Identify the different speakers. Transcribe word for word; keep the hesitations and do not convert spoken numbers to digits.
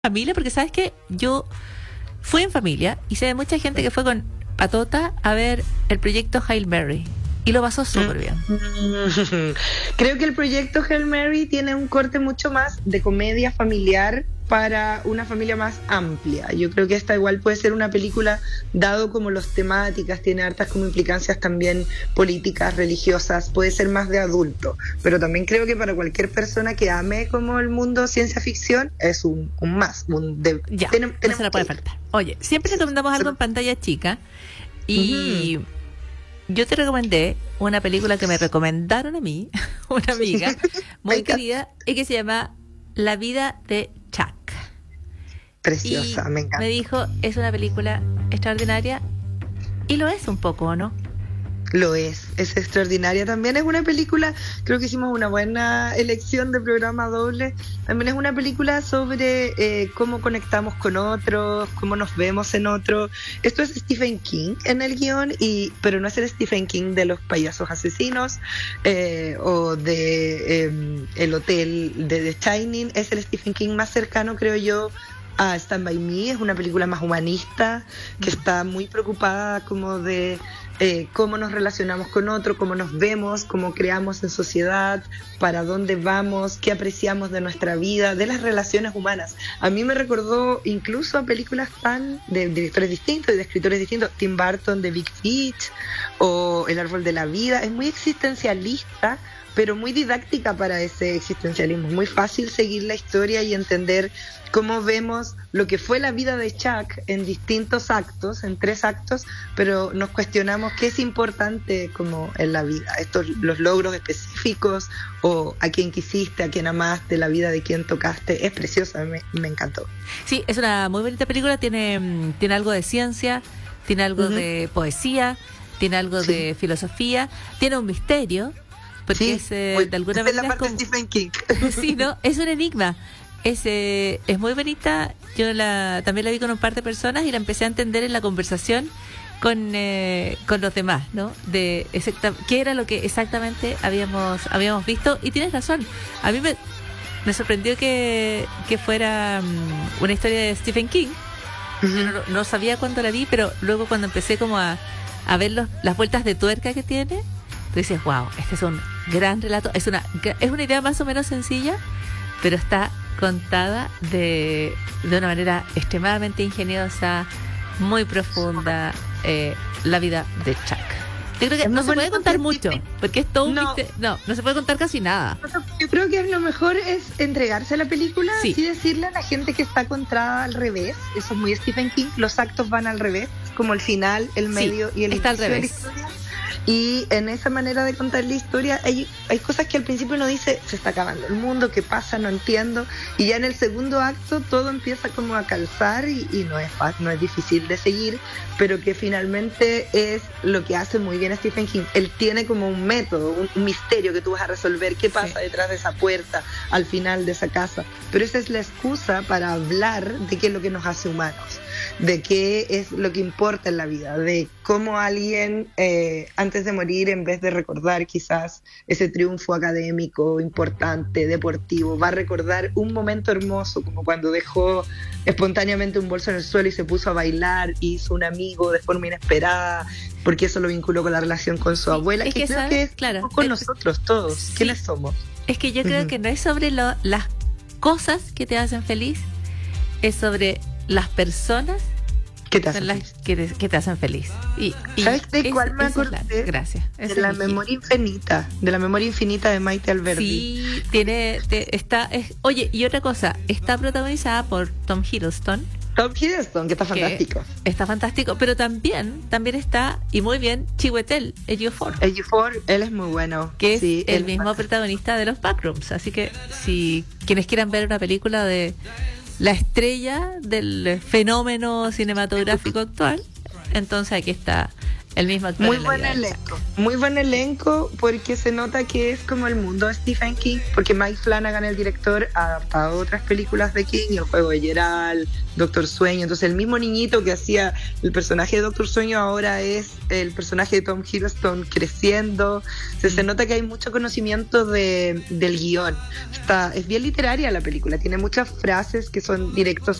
Speaker 1: familia, porque sabes que yo fui en familia y sé de mucha gente que fue con Patota a ver el proyecto Hail Mary y lo pasó súper bien.
Speaker 2: Creo que el proyecto Hail Mary tiene un corte mucho más de comedia familiar para una familia más amplia. Yo creo que esta igual puede ser una película, dado como los temáticas, tiene hartas como implicancias también políticas, religiosas, puede ser más de adulto, pero también creo que para cualquier persona que ame como el mundo ciencia ficción es un, un más. Un de,
Speaker 1: ya,
Speaker 2: ten,
Speaker 1: no se la puede faltar. Oye, siempre recomendamos algo en pantalla chica y uh-huh. yo te recomendé una película que me recomendaron a mí, una amiga muy querida, y que se llama La vida de Chuck.
Speaker 2: Preciosa,
Speaker 1: y
Speaker 2: me encanta.
Speaker 1: Me dijo, es una película extraordinaria, y lo es un poco, ¿o no?
Speaker 2: Lo es, es extraordinaria. También es una película, creo que hicimos una buena elección de programa doble. También es una película sobre eh, cómo conectamos con otros, cómo nos vemos en otros. Esto es Stephen King en el guión, y, pero no es el Stephen King de los payasos asesinos eh, o de eh, El Hotel de The Shining. Es el Stephen King más cercano, creo yo, a Stand By Me. Es una película más humanista que está muy preocupada como de eh, cómo nos relacionamos con otro, cómo nos vemos, cómo creamos en sociedad, para dónde vamos, qué apreciamos de nuestra vida, de las relaciones humanas. A mí me recordó incluso a películas tan de directores distintos y de escritores distintos, Tim Burton de Big Fish o El Árbol de la Vida. Es muy existencialista, pero muy didáctica para ese existencialismo. Muy fácil seguir la historia y entender cómo vemos lo que fue la vida de Chuck en distintos actos, en tres actos, pero nos cuestionamos qué es importante como en la vida, estos los logros específicos o a quién quisiste, a quién amaste, la vida de quién tocaste. Es preciosa, me, me encantó.
Speaker 1: Sí, es una muy bonita película, tiene, tiene algo de ciencia, tiene algo uh-huh. de poesía, tiene algo sí. de filosofía, tiene un misterio, porque
Speaker 2: sí,
Speaker 1: es eh,
Speaker 2: muy,
Speaker 1: de alguna
Speaker 2: es
Speaker 1: manera
Speaker 2: la parte
Speaker 1: como,
Speaker 2: de Stephen King.
Speaker 1: sí, ¿no? Es un enigma. Es, eh, es muy bonita. Yo la también la vi con un par de personas y la empecé a entender en la conversación con eh, con los demás, ¿no? De exacta, qué era lo que exactamente habíamos habíamos visto. Y tienes razón. A mí me, me sorprendió que, que fuera um, una historia de Stephen King. Uh-huh. Yo no, no sabía cuándo la vi, pero luego cuando empecé como a, a ver los, las vueltas de tuerca que tiene, tú dices, wow, este es un gran relato. Es una es una idea más o menos sencilla, pero está contada de, de una manera extremadamente ingeniosa, muy profunda, eh, la vida de Chuck. Yo creo que no se puede contar mucho, porque es todo un no. misterio. No, no se puede contar casi nada.
Speaker 2: Yo creo que lo mejor es entregarse a la película, sí. y decirle a la gente que está contada al revés. Eso es muy Stephen King, los actos van al revés, como el final, el medio
Speaker 1: sí,
Speaker 2: y el
Speaker 1: está
Speaker 2: inicio
Speaker 1: al revés.
Speaker 2: de la historia. Y en esa manera de contar la historia hay, hay cosas que al principio uno dice, se está acabando el mundo, ¿qué pasa? No entiendo. Y ya en el segundo acto todo empieza como a calzar y, y no es fácil, no es difícil de seguir, pero que finalmente es lo que hace muy bien Stephen King. Él tiene como un método, un, un misterio que tú vas a resolver, qué pasa sí. detrás de esa puerta, al final de esa casa. Pero esa es la excusa para hablar de qué es lo que nos hace humanos, de qué es lo que importa en la vida, de cómo alguien eh, antes de morir, en vez de recordar quizás ese triunfo académico importante, deportivo, va a recordar un momento hermoso, como cuando dejó espontáneamente un bolso en el suelo y se puso a bailar y hizo un amigo de forma inesperada, porque eso lo vinculó con la relación con su abuela,
Speaker 1: es
Speaker 2: que,
Speaker 1: que
Speaker 2: creo
Speaker 1: sabes,
Speaker 2: que es
Speaker 1: claro,
Speaker 2: con
Speaker 1: es,
Speaker 2: nosotros todos,
Speaker 1: sí.
Speaker 2: ¿quiénes somos?
Speaker 1: Es que yo creo uh-huh. que no es sobre lo, las cosas que te hacen feliz, es sobre las personas
Speaker 2: que te hacen
Speaker 1: las
Speaker 2: feliz.
Speaker 1: Que te, que te hacen feliz. Y, y
Speaker 2: ¿sabes de
Speaker 1: es,
Speaker 2: cuál me acordé?
Speaker 1: Es la, gracias.
Speaker 2: De la memoria infinita, de la memoria infinita de Maite Alberdi.
Speaker 1: Sí, tiene, te, está, es, oye, y otra cosa, está protagonizada por Tom Hiddleston.
Speaker 2: Tom Hiddleston, que está fantástico.
Speaker 1: Que está fantástico, pero también, también está, y muy bien, Chiwetel Ejiofor.
Speaker 2: Ejiofor, él es muy bueno.
Speaker 1: Que es
Speaker 2: sí,
Speaker 1: el mismo protagonista de los Backrooms. Así que si quienes quieran ver una película de la estrella del fenómeno cinematográfico actual, entonces aquí está El mismo actor.
Speaker 2: Muy
Speaker 1: en la
Speaker 2: buen
Speaker 1: vida
Speaker 2: elenco, muy buen elenco porque se nota que es como el mundo de Stephen King, porque Mike Flanagan, el director, ha adaptado otras películas de King, El juego de Geralt, Doctor Sueño, entonces el mismo niñito que hacía el personaje de Doctor Sueño ahora es el personaje de Tom Hiddleston creciendo, se, se nota que hay mucho conocimiento de, del guión. Está, es bien literaria la película, tiene muchas frases que son directos